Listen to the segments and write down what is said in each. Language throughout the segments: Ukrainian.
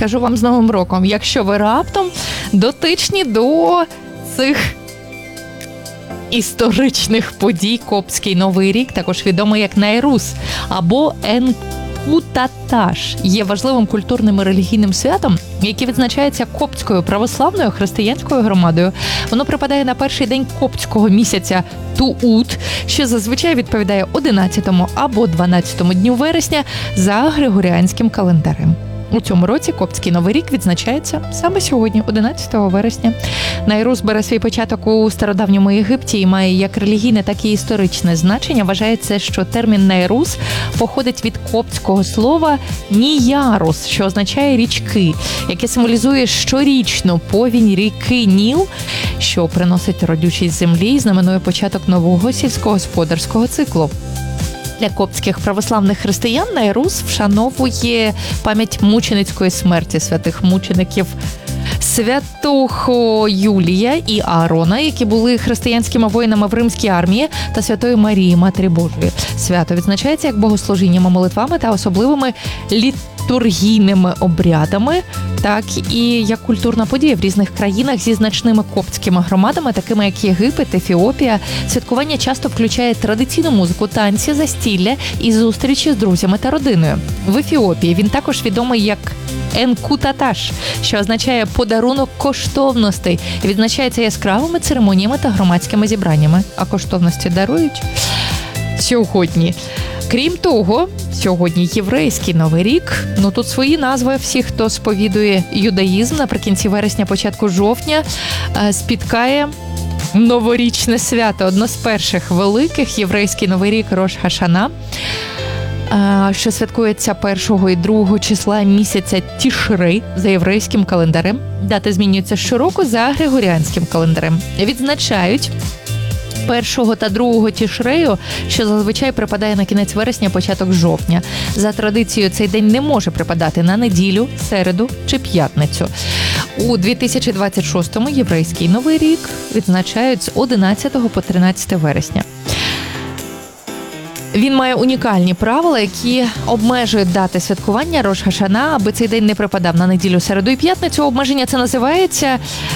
скажу вам з Новим роком, якщо ви раптом дотичні до цих історичних подій. Коптський Новий рік, також відомий як Найрус або Енкутаташ, є важливим культурним і релігійним святом, яке відзначається коптською православною християнською громадою. Воно припадає на перший день коптського місяця Туут, що зазвичай відповідає 11 або 12 дню вересня за григоріанським календарем. У цьому році Коптський Новий рік відзначається саме сьогодні, 11 вересня. Найрус бере свій початок у стародавньому Єгипті і має як релігійне, так і історичне значення. Вважається, що термін Найрус походить від коптського слова «ніярус», що означає «річки», яке символізує щорічну повінь ріки Ніл, що приносить родючість землі і знаменує початок нового сільськогосподарського циклу. Для коптських православних християн Найрус вшановує пам'ять мученицької смерті святих мучеників святого Юлія і Аарона, які були християнськими воїнами в римській армії, та святої Марії, Матері Божої. Свято відзначається як богослужіннями, молитвами та особливими літургійними обрядами, так і як культурна подія в різних країнах зі значними коптськими громадами, такими як Єгипет, Ефіопія. Святкування часто включає традиційну музику, танці, застілля і зустрічі з друзями та родиною. В Ефіопії він також відомий як Енкутаташ, що означає «подарунок коштовностей», і відзначається яскравими церемоніями та громадськими зібраннями. А коштовності дарують сьогодні. Крім того, сьогодні єврейський Новий рік. Тут свої назви. Всі, хто сповідує юдаїзм, наприкінці вересня, початку жовтня спіткає новорічне свято. Одно з перших великих єврейський Новий рік Рош Хашана, що святкується 1 і 2 числа місяця Тішри за єврейським календарем. Дати змінюються щороку за григоріанським календарем. Відзначають 1 та 2 Тішрею, що зазвичай припадає на кінець вересня, початок жовтня. За традицією, цей день не може припадати на неділю, середу чи п'ятницю. У 2026-му єврейський Новий рік відзначають з 11 по 13 вересня. Він має унікальні правила, які обмежують дати святкування Рош Хашана, аби цей день не припадав на неділю, середу і п'ятницю. Обмеження це називається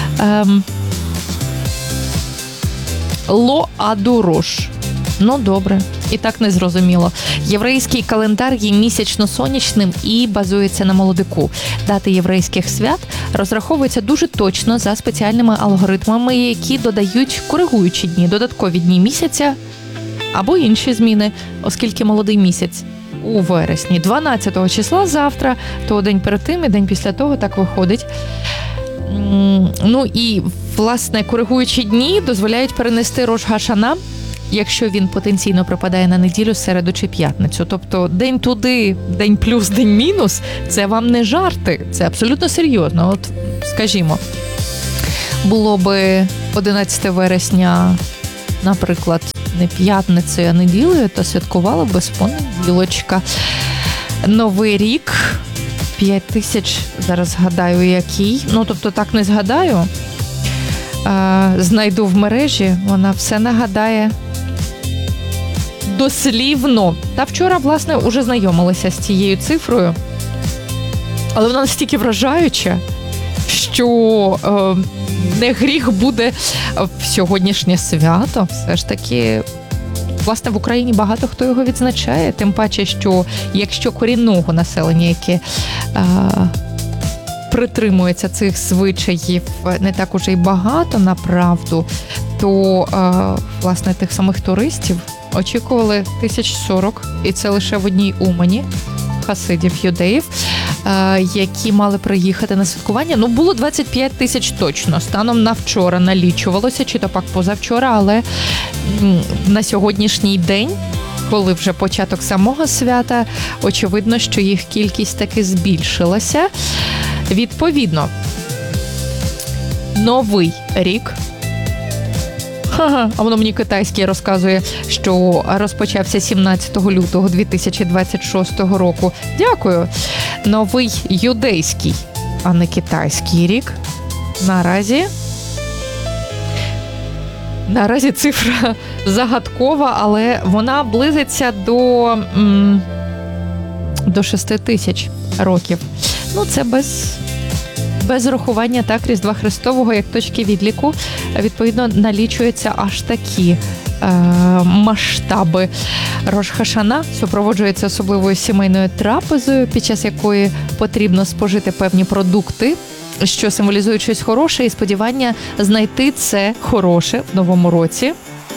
Ло-Аду-Рош. Добре. І так не зрозуміло. Єврейський календар є місячно-сонячним і базується на молодику. Дати єврейських свят розраховуються дуже точно за спеціальними алгоритмами, які додають коригуючі дні, додаткові дні місяця або інші зміни, оскільки молодий місяць у вересні 12 числа завтра, то день перед тим і день після того так виходить. І, власне, коригуючі дні дозволяють перенести Рош Хашана, якщо він потенційно припадає на неділю, середу чи п'ятницю. Тобто день туди, день плюс, день мінус – це вам не жарти, це абсолютно серйозно. Скажімо, було би 11 вересня, наприклад, не п'ятницею, а неділею, то святкували б з понеділочка. Новий рік 5000, зараз згадаю який, тобто так не згадаю, знайду в мережі, вона все нагадає дослівно. Та вчора, власне, уже знайомилася з цією цифрою, але вона настільки вражаюча, що не гріх буде в сьогоднішнє свято. Все ж таки, власне, в Україні багато хто його відзначає, тим паче, що якщо корінного населення, яке притримується цих звичаїв, не так уже й багато, направду, то, власне, тих самих туристів очікували 1040, і це лише в одній Умані, хасидів, юдеїв, які мали приїхати на святкування. Було 25 тисяч точно. Станом на вчора налічувалося, чи то пак позавчора, але на сьогоднішній день, коли вже початок самого свята, очевидно, що їх кількість таки збільшилася. Відповідно, Новий рік, а воно мені китайський розказує, що розпочався 17 лютого 2026 року. Дякую. Новий юдейський, а не китайський рік. Наразі цифра загадкова, але вона близиться до 6 тисяч років. Ну, це без рахування так Різдва Христового як точки відліку, відповідно, налічуються аж такі масштаби. Рош Хашана супроводжується особливою сімейною трапезою, під час якої потрібно спожити певні продукти, що символізують щось хороше, і сподівання знайти це хороше в новому році.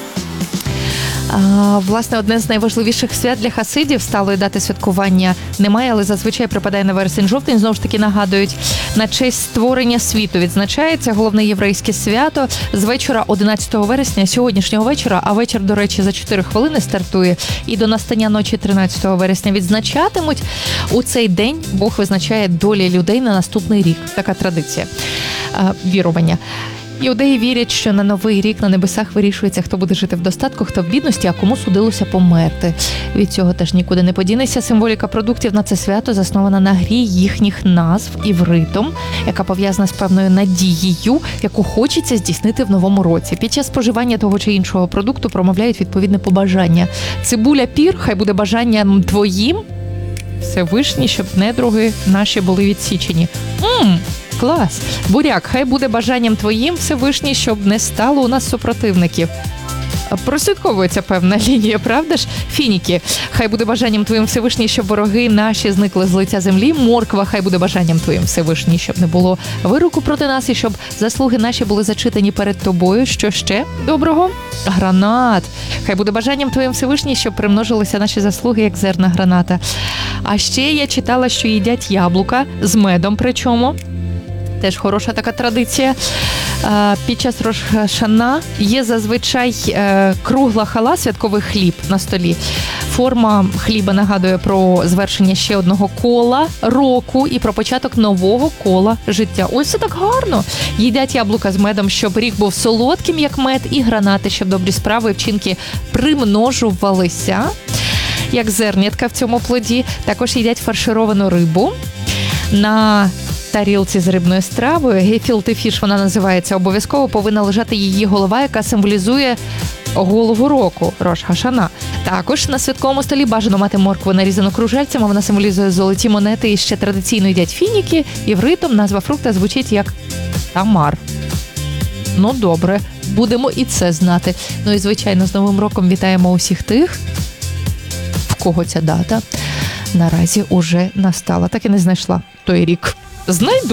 Власне, одне з найважливіших свят для хасидів, сталої дати святкування немає, але зазвичай припадає на вересень-жовтень. Знову ж таки нагадують, на честь створення світу відзначається головне єврейське свято з вечора 11 вересня, сьогоднішнього вечора, а вечір, до речі, за 4 хвилини стартує, і до настання ночі 13 вересня відзначатимуть. У цей день Бог визначає долі людей на наступний рік. Така традиція, вірування. Іудеї вірять, що на новий рік на небесах вирішується, хто буде жити в достатку, хто в бідності, а кому судилося померти. Від цього теж нікуди не подінешся. Символіка продуктів на це свято заснована на грі їхніх назв івритом, яка пов'язана з певною надією, яку хочеться здійснити в новому році. Під час споживання того чи іншого продукту промовляють відповідне побажання. Цибуля пір, хай буде бажанням твоїм, Всевишній, щоб недруги наші були відсічені. Клас! Буряк, хай буде бажанням твоїм, Всевишній, щоб не стало у нас супротивників. Прослідковується певна лінія, правда ж? Фініки, хай буде бажанням твоїм, Всевишній, щоб вороги наші зникли з лиця землі. Морква, хай буде бажанням твоїм, Всевишній, щоб не було вироку проти нас і щоб заслуги наші були зачитані перед тобою. Що ще доброго? Гранат, хай буде бажанням твоїм, Всевишній, щоб примножилися наші заслуги, як зерна граната. А ще я читала, що їдять яблука з медом, причому. Теж хороша така традиція. Під час Рош Хашана є зазвичай кругла хала, святковий хліб на столі. Форма хліба нагадує про звершення ще одного кола року і про початок нового кола життя. Ось це так гарно. Їдять яблука з медом, щоб рік був солодким, як мед, і гранати, щоб добрі справи і вчинки примножувалися, як зернятка в цьому плоді. Також їдять фаршировану рибу. На тарілці з рибною стравою, гефілте фіш вона називається, обов'язково повинна лежати її голова, яка символізує голову року, Рош Хашана. Також на святковому столі бажано мати моркву нарізану кружельцями, вона символізує золоті монети, і ще традиційно їдять фініки, івритом назва фрукта звучить як тамар. Ну добре, будемо і це знати. Ну і звичайно, з Новим роком вітаємо усіх тих, в кого ця дата наразі уже настала. Так і не знайшла той рік. Знайду.